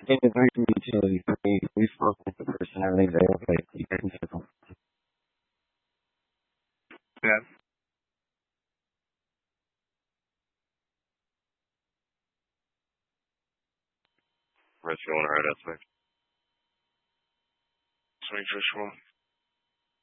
And it's nice to meet you. We spoke with the person, everything's okay. You can settle. Yeah. Rest going alright outside. Sweet, just one.